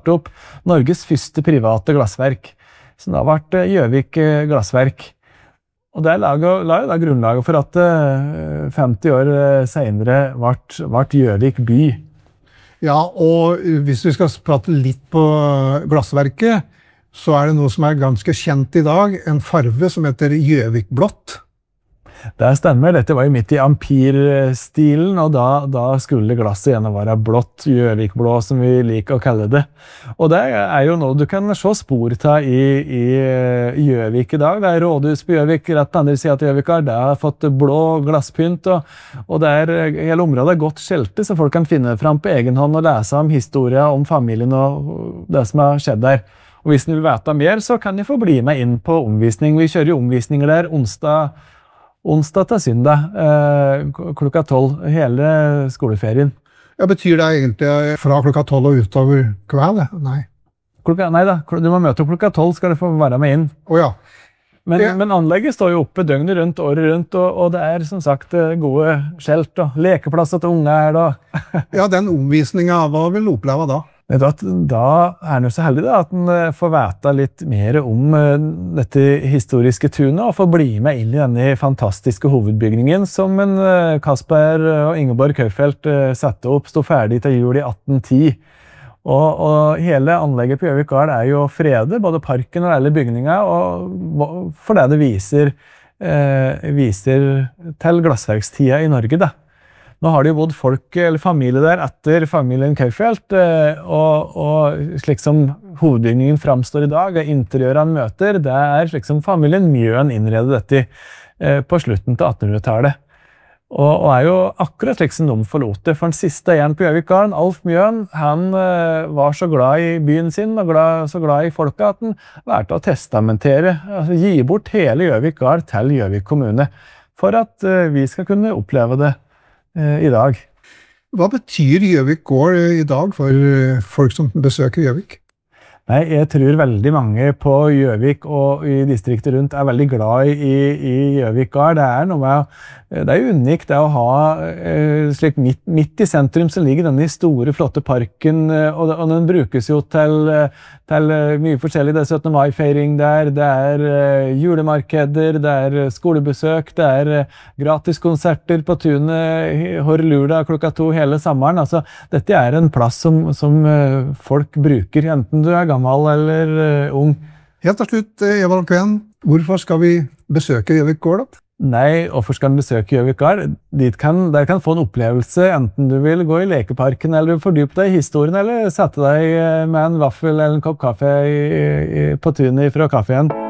starte opp Norges første private glassverk, som da ble Gjøvik glassverk. Og det la jo da grunnlaget for at 50 år senere ble Gjøvik by. Ja, og hvis vi skal prate litt på glassverket, så det noe som ganske kjent i dag, en farve som heter Gjøvikblått. Det stemmer, dette var jo midt i ampirstilen, og da skulle glasset gjerne være blått, Gjøvikblå, som vi liker å kalle det. Og det jo noe du kan se spor av i Gjøvik i dag. Det rådhus på Gjøvik, rett andre siden til Gjøvik, det har fått blå glasspynt, og hele området godt skjeltet, så folk kan finne frem på egen hånd og lese om historien, om familien og det som har skjedd der. Og hvis ni vil vite mer, så kan ni få bli med inn på omvisning. Vi kjører jo omvisninger der onsdag til søndag, klokka 12, hele skoleferien. Ja, betyr det egentlig fra klokka 12 og utover kveld? Nei. Nei da, du må møte opp klokka 12, skal du få være med inn. Ja. Men anlegget står jo oppe døgnet rundt, året rundt, og det som sagt gode skjelt, og lekeplasser til unge da. Ja, den omvisningen, hva vil du oppleve da? Da han jo så heldig da, at han får vite litt mer om dette historiske tunet, og får bli med inn i denne fantastiske hovedbygningen som Kasper og Ingeborg Kaufeldt satte opp, stod ferdig til jul i 1810. Og hele anlegget på Gjøvik gard jo fredet, både parken og alle bygninger, og for det viser til glassverkstida i Norge da. Nå har det jo bodd folk eller familie der etter familien Kaufeldt, og slik som hovedbygningen framstår i dag, interiøret han møter, det slik som familien Mjøen innredet dette på slutten til 1800-tallet. Og jo akkurat slik som de forlot det, for den siste igjen på Gjøvik gard, Alf Mjøen, han var så glad i byen sin, og så glad i folka, at han valgte å testamentere, altså gi bort hele Gjøvik gard til Gjøvik kommune, for at vi skal kunne oppleve det i dag. Hva betyr Gjøvik gård i dag for folk som besøker Gjøvik? Nei, jeg tror veldig mange på Gjøvik og i distriktet rundt veldig glad i Gjøvik gard. Det jo unikt det å ha slik midt i sentrum så ligger denne store, flotte parken, og den brukes jo til mye forskjellig. Det 17. mai-feiring der, det julemarkeder, det skolebesøk, det gratis konserter på tunet, Horlula klokka 2 hele sommeren. Altså, dette en plass som folk bruker, enten du gammel eller ung. Helt til slutt, Evald Kveen, hvorfor skal vi besøke Gjøvik gård da? Nei, hvorfor skal du besøke Gjøvik gard? Der kan få en opplevelse, enten du vil gå i lekeparken, eller fordype deg i historien, eller sette deg med en vaffel eller en kopp kaffe på tunet fra kaffen.